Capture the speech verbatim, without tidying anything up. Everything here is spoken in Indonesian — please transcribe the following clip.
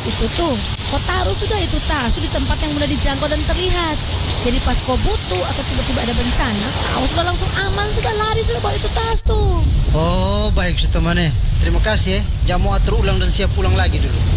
Itu tuh, kau taruh sudah itu tas di tempat yang mudah dijangkau dan terlihat. Jadi pas kau butuh atau tiba-tiba ada bencana, kau sudah langsung aman, sudah lari, sudah bawa itu tas tuh. Oh, baik Sutomane. Terima kasih ya. Jamu atur ulang dan siap pulang lagi dulu.